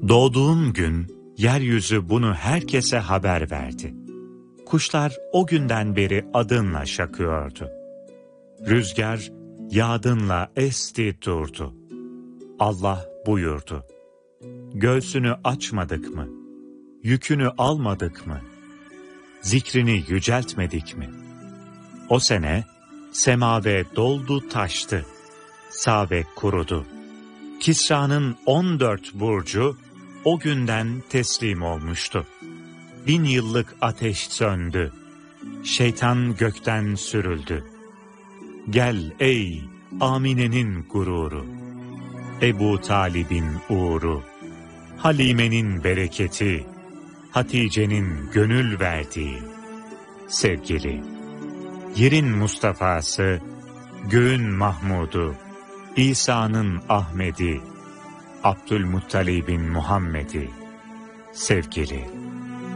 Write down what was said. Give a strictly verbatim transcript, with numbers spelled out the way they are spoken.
Doğduğum gün yeryüzü bunu herkese haber verdi. Kuşlar o günden beri adınla şakıyordu. Rüzgar yağdınla esti durdu. Allah buyurdu: göğsünü açmadık mı? Yükünü almadık mı? Zikrini yüceltmedik mi? O sene semave doldu taştı, sabe kurudu. Kisra'nın on dört burcu o günden teslim olmuştu. Bin yıllık ateş söndü, şeytan gökten sürüldü. Gel ey Amine'nin gururu, Ebu Talib'in uğuru, Halime'nin bereketi, Hatice'nin gönül verdiği. Sevgili, yerin Mustafa'sı, göğün Mahmud'u, İsa'nın Ahmet'i, Abdülmuttalib'in Muhammed'i. Sevgili.